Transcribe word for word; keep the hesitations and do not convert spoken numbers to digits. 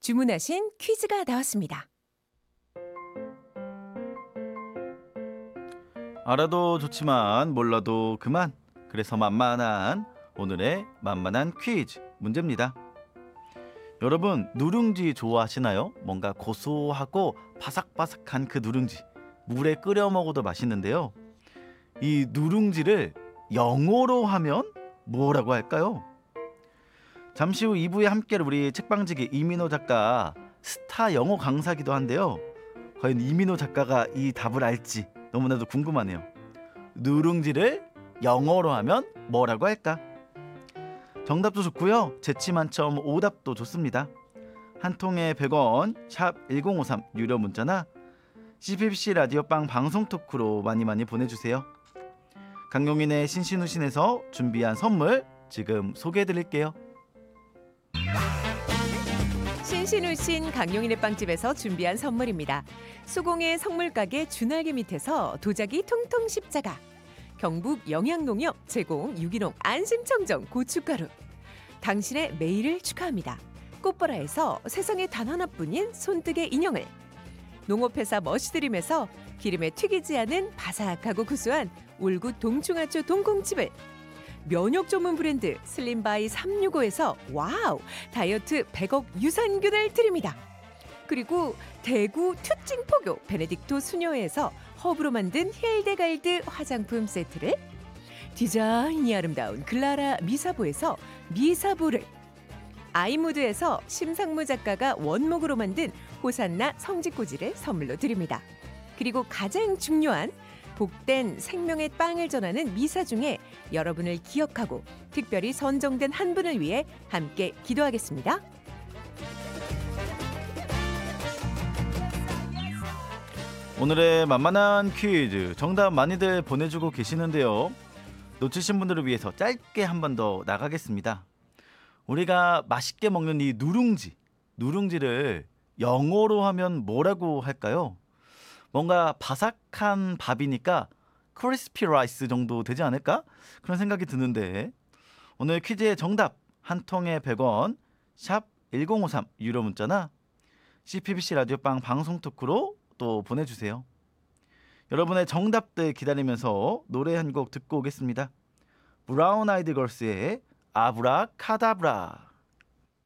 주문하신 퀴즈가 나왔습니다. 알아도 좋지만 몰라도 그만. 그래서 만만한 오늘의 만만한 퀴즈 문제입니다. 여러분 누룽지 좋아하시나요? 뭔가 고소하고 바삭바삭한 그 누룽지 물에 끓여 먹어도 맛있는데요. 이 누룽지를 영어로 하면 뭐라고 할까요? 잠시 후 이 부에 함께할 우리 책방지기 이민호 작가 스타 영어 강사기도 한데요. 과연 이민호 작가가 이 답을 알지 너무나도 궁금하네요. 누룽지를 영어로 하면 뭐라고 할까? 정답도 좋고요. 재치 만점 오답도 좋습니다. 한 통에 백 원 샵 일공오삼 유료 문자나 씨피비씨 라디오빵 방송 토크로 많이 많이 보내주세요. 강용인의 신신우신에서 준비한 선물 지금 소개해드릴게요. 신신우신 강용인의 빵집에서 준비한 선물입니다. 수공의 성물가게 준알개 밑에서 도자기 통통 십자가, 경북 영양농협 제공 유기농 안심청정 고춧가루, 당신의 매일을 축하합니다. 꽃보라에서 세상에 단 하나뿐인 손뜨개 인형을, 농업회사 머시드림에서 기름에 튀기지 않은 바삭하고 구수한 울구 동충하초 동콩칩을, 면역 전문 브랜드 슬림바이 삼육오에서 와우 다이어트 백억 유산균을 드립니다. 그리고 대구 특징포교 베네딕토 수녀에서 허브로 만든 힐데갈드 화장품 세트를, 디자인이 아름다운 글라라 미사보에서 미사보를, 아이무드에서 심상무 작가가 원목으로 만든 호산나 성지꼬지를 선물로 드립니다. 그리고 가장 중요한 복된 생명의 빵을 전하는 미사 중에 여러분을 기억하고 특별히 선정된 한 분을 위해 함께 기도하겠습니다. 오늘의 만만한 퀴즈 정답 많이들 보내주고 계시는데요. 놓치신 분들을 위해서 짧게 한 번 더 나가겠습니다. 우리가 맛있게 먹는 이 누룽지, 누룽지를 영어로 하면 뭐라고 할까요? 뭔가 바삭한 밥이니까 크리스피 라이스 정도 되지 않을까? 그런 생각이 드는데 오늘 퀴즈의 정답 한 통에 백 원 샵 일공오삼 유료 문자나 씨피비씨 라디오빵 방송 토크로 또 보내주세요. 여러분의 정답들 기다리면서 노래 한 곡 듣고 오겠습니다. 브라운 아이드 걸스의 아브라카다브라.